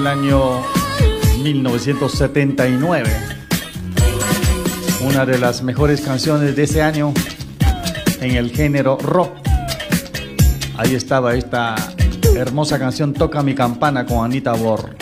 El año 1979, una de las mejores canciones de ese año en el género rock. Ahí estaba esta hermosa canción Toca mi campana con Anita Borr.